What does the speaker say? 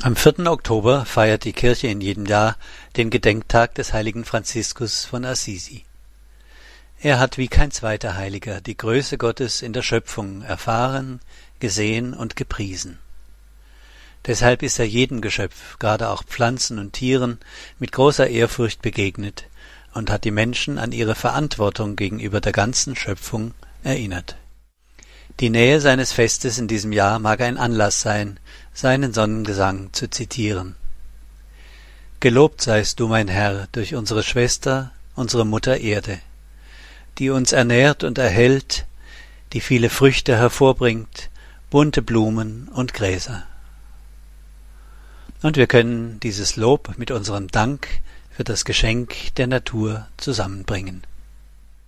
Am 4. Oktober feiert die Kirche in jedem Jahr den Gedenktag des heiligen Franziskus von Assisi. Er hat wie kein zweiter Heiliger die Größe Gottes in der Schöpfung erfahren, gesehen und gepriesen. Deshalb ist er jedem Geschöpf, gerade auch Pflanzen und Tieren, mit großer Ehrfurcht begegnet und hat die Menschen an ihre Verantwortung gegenüber der ganzen Schöpfung erinnert. Die Nähe seines Festes in diesem Jahr mag ein Anlass sein, seinen Sonnengesang zu zitieren. Gelobt seist du, mein Herr, durch unsere Schwester, unsere Mutter Erde, die uns ernährt und erhält, die viele Früchte hervorbringt, bunte Blumen und Gräser. Und wir können dieses Lob mit unserem Dank für das Geschenk der Natur zusammenbringen.